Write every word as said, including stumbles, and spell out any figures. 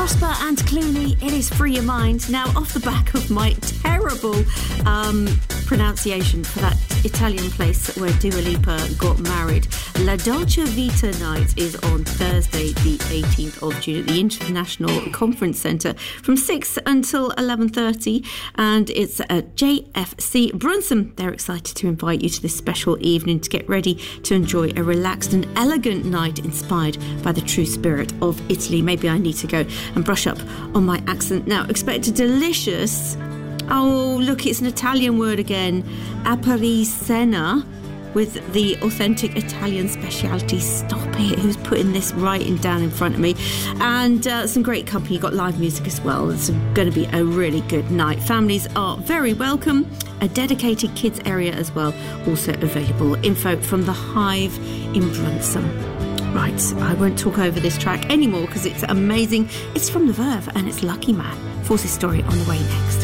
Prosper and Clooney, it is Free Your Mind. Now, off the back of my terrible um, pronunciation for that Italian place where Dua Lipa got married, La Dolce Vita night is on Thursday, the eighteenth of June at the International Conference Centre from six until eleven thirty, and it's at J F C Brunson. They're excited to invite you to this special evening to get ready to enjoy a relaxed and elegant night inspired by the true spirit of Italy. Maybe I need to go and brush up on my accent. Now, expect a delicious, oh look, it's an Italian word again, Appariscena, with the authentic Italian speciality. Stop it, who's putting this writing down in front of me? And uh, some great company. You've got live music as well. It's going to be a really good night. Families are very welcome. A dedicated kids area as well also available. Info from the Hive in Brunson. Right, I won't talk over this track anymore because it's amazing. It's from The Verve and it's Lucky Man. Forces story on the way next.